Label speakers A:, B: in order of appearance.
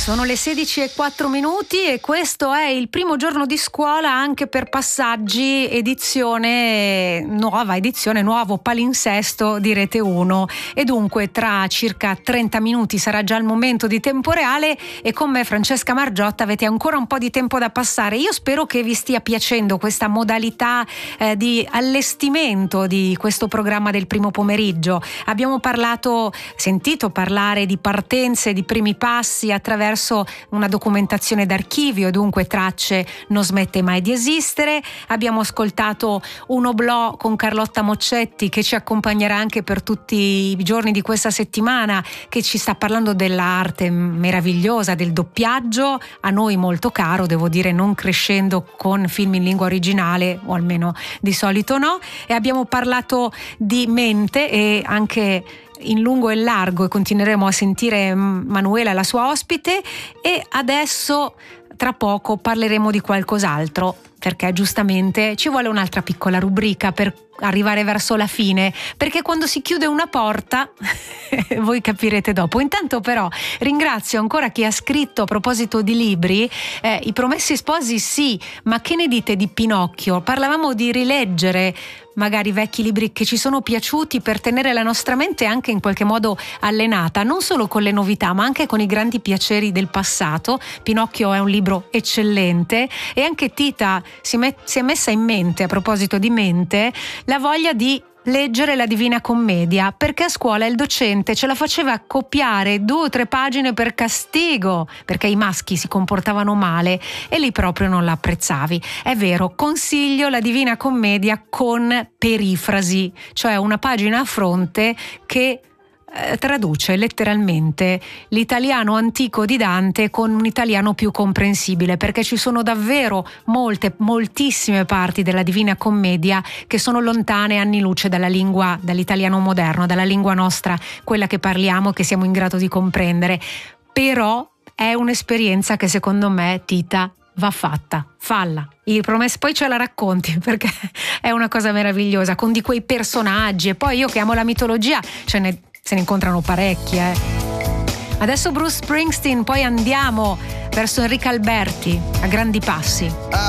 A: Sono le 16:04 e questo è il primo giorno di scuola anche per Passaggi, edizione nuovo palinsesto di Rete 1, e dunque tra circa 30 minuti sarà già il momento di Tempo Reale e con me, Francesca Margiotta, avete ancora un po' di tempo da passare. Io spero che vi stia piacendo questa modalità di allestimento di questo programma del primo pomeriggio. Abbiamo sentito parlare di partenze, di primi passi attraverso una documentazione d'archivio, dunque Tracce non smette mai di esistere. Abbiamo ascoltato un oblò con Carlotta Moccetti, che ci accompagnerà anche per tutti i giorni di questa settimana, che ci sta parlando dell'arte meravigliosa del doppiaggio, a noi molto caro, devo dire, non crescendo con film in lingua originale, o almeno di solito no. E abbiamo parlato di mente e anche in lungo e largo, e continueremo a sentire Manuela, la sua ospite, e adesso tra poco parleremo di qualcos'altro, perché giustamente ci vuole un'altra piccola rubrica per arrivare verso la fine, perché quando si chiude una porta voi capirete dopo. Intanto però ringrazio ancora chi ha scritto a proposito di libri. I Promessi Sposi sì, ma che ne dite di Pinocchio? Parlavamo di rileggere magari vecchi libri che ci sono piaciuti per tenere la nostra mente anche in qualche modo allenata, non solo con le novità ma anche con i grandi piaceri del passato. Pinocchio è un libro eccellente, e anche Tita si è messa in mente, a proposito di mente, la voglia di leggere la Divina Commedia, perché a scuola il docente ce la faceva copiare 2 o 3 pagine per castigo, perché i maschi si comportavano male e lì proprio non la apprezzavi. È vero, consiglio la Divina Commedia con perifrasi, cioè una pagina a fronte che traduce letteralmente l'italiano antico di Dante con un italiano più comprensibile, perché ci sono davvero moltissime parti della Divina Commedia che sono lontane anni luce dall'italiano moderno, dalla lingua nostra, quella che parliamo, che siamo in grado di comprendere. Però è un'esperienza che secondo me, Tita, va fatta, falla. Poi ce la racconti, perché è una cosa meravigliosa, con di quei personaggi, e poi io che amo la mitologia se ne incontrano parecchi. Adesso Bruce Springsteen, poi andiamo verso Enrico Alberti a grandi passi.